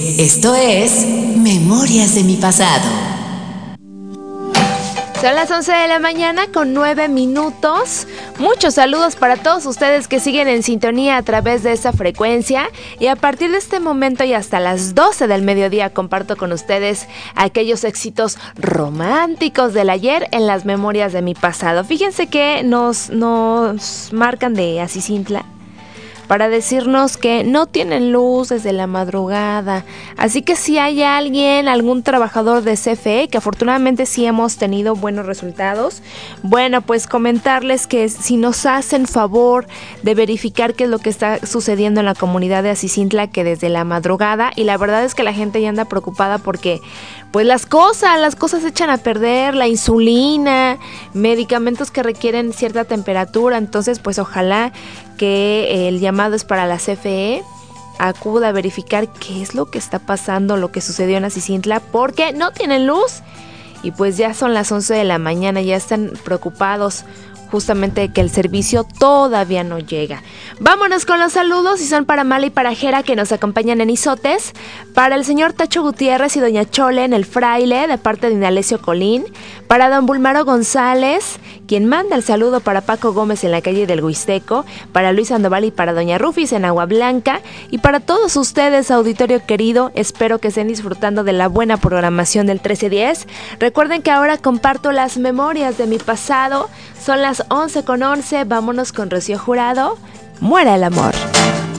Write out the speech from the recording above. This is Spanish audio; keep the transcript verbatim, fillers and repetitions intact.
Esto es Memorias de mi pasado. Son las once de la mañana con nueve minutos. Muchos saludos para todos ustedes que siguen en sintonía a través de esta frecuencia. Y a partir de este momento y hasta las doce del mediodía comparto con ustedes aquellos éxitos románticos del ayer en las memorias de mi pasado. Fíjense que nos, nos marcan de Acicintla para decirnos que no tienen luz desde la madrugada. Así que si hay alguien, algún trabajador de C F E, que afortunadamente sí hemos tenido buenos resultados, bueno, pues comentarles que si nos hacen favor de verificar qué es lo que está sucediendo en la comunidad de Acicintla, que desde la madrugada, y la verdad es que la gente ya anda preocupada porque pues las cosas, las cosas se echan a perder, la insulina, medicamentos que requieren cierta temperatura, entonces pues ojalá que el llamado es para la C F E, acuda a verificar qué es lo que está pasando, lo que sucedió en Acicintla, porque no tienen luz y pues ya son las once de la mañana, ya están preocupados justamente de que el servicio todavía no llega. Vámonos con los saludos y son para Mala y para Jera, que nos acompañan en Izotes, para el señor Tacho Gutiérrez y doña Chole en el Fraile de parte de Indalecio Colín, para don Bulmaro González, quien manda el saludo para Paco Gómez en la calle del Huisteco, para Luis Sandoval y para doña Rufis en Agua Blanca, y para todos ustedes, auditorio querido, espero que estén disfrutando de la buena programación del trece diez. Recuerden que ahora comparto las memorias de mi pasado. Son las once con once, vámonos con Rocío Jurado, Muera el amor.